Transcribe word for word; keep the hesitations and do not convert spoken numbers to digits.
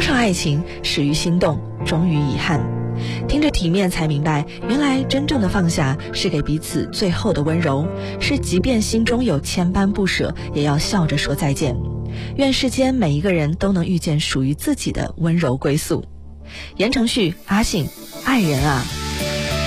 少爱情始于心动，终于遗憾。听着体面才明白，原来真正的放下是给彼此最后的温柔，是即便心中有千般不舍，也要笑着说再见。愿世间每一个人都能遇见属于自己的温柔归宿。言承旭、阿信，爱人啊